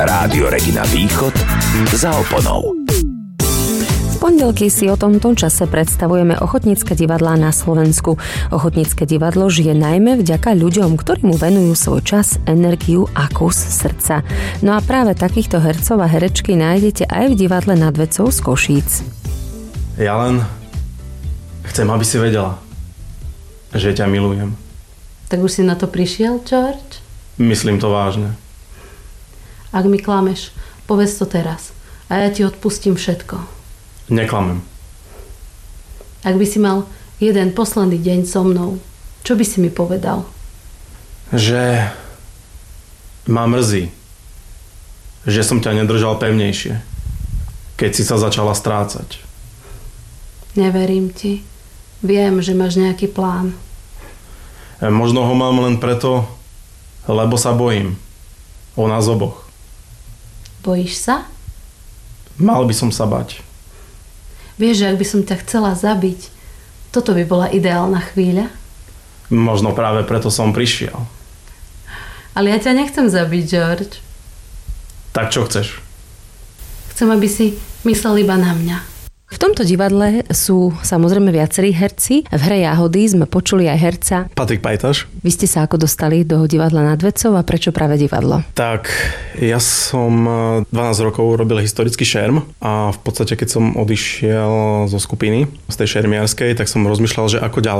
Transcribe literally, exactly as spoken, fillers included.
Rádio Regina Východ za oponou. Pondelky si o tomto čase predstavujeme ochotnícke divadlá na Slovensku. Ochotnícke divadlo žije najmä vďaka ľuďom, ktorí mu venujú svoj čas, energiu a kus srdca. No a práve takýchto hercov a herečky nájdete aj v divadle Nad Vecou z Košíc. Ja len chcem, aby si vedela, že ťa milujem. Tak už si na to prišiel, George? Myslím to vážne. Ak mi klameš, povedz to teraz a ja ti odpustím všetko. Neklamem. Ak by si mal jeden posledný deň so mnou, čo by si mi povedal? Že ma mrzí, že som ťa nedržal pevnejšie, keď si sa začala strácať. Neverím ti. Viem, že máš nejaký plán. Možno ho mám len preto, lebo sa bojím. O nás oboch. Bojíš sa? Mal by som sa bať. Vieš, že ak by som ťa chcela zabiť, toto by bola ideálna chvíľa? Možno práve preto som prišiel. Ale ja ťa nechcem zabiť, George. Tak čo chceš? Chcem, aby si myslel iba na mňa. V tomto divadle sú samozrejme viacerí herci. V hre Jahody sme počuli aj herca Patrik Pajtaš. Vy ste sa ako dostali do divadla Nad Vecou a prečo práve divadlo? Tak, ja som dvanásť rokov robil historický šerm a v podstate keď som odišiel zo skupiny, z tej šermiarskej, tak som rozmýšľal, že ako ďalej.